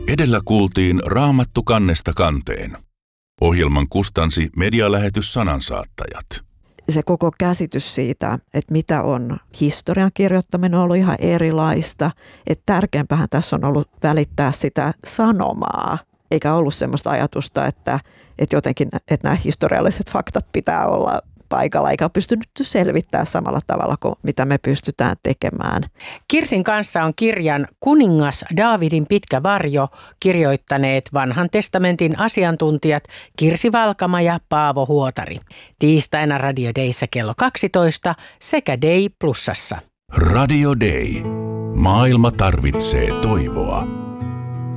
Edellä kuultiin Raamattu kannesta kanteen. Ohjelman kustansi medialähetys Sanansaattajat. Se koko käsitys siitä, että mitä on historian kirjoittaminen, on ollut ihan erilaista. Että tärkeämpähän tässä on ollut välittää sitä sanomaa, eikä ollut sellaista ajatusta, että jotenkin että nämä historialliset faktat pitää olla paikalla, eikä ole pystynyt selvittämään samalla tavalla kuin mitä me pystytään tekemään. Kirsin kanssa on kirjan Kuningas Daavidin pitkä varjo kirjoittaneet Vanhan testamentin asiantuntijat Kirsi Valkama ja Paavo Huotari. Tiistaina Radio Dayssä kello 12 sekä Day Plusassa. Radio Day. Maailma tarvitsee toivoa.